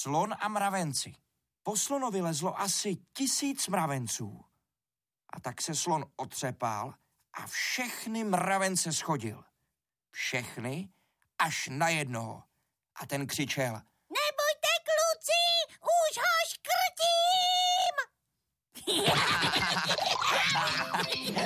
Slon a mravenci. Po slonovi lezlo asi 1000 mravenců. A tak se slon otřepal a všechny mravence shodil. Všechny až na jednoho. A ten křičel: Nebojte, kluci, už ho škrtím!